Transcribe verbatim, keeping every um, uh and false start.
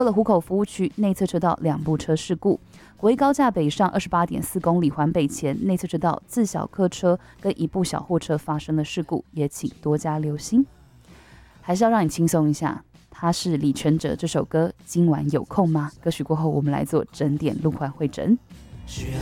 过了湖口服务区内侧车道两部车事故，国一高架北上二十八点四公里环北前内侧车道自小客车跟一部小货车发生了事故，也请多加留心。还是要让你轻松一下，他是李全哲这首歌今晚有空吗？歌曲过后我们来做整点路况会诊。